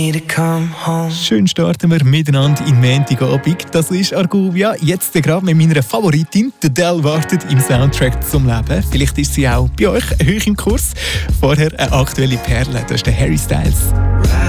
Schön starten wir miteinander in Montagabend. Das ist Argovia. Jetzt gerade mit meiner Favoritin, Adele, wartet im Soundtrack zum Leben. Vielleicht ist sie auch bei euch hoch im Kurs. Vorher eine aktuelle Perle, das ist der Harry Styles.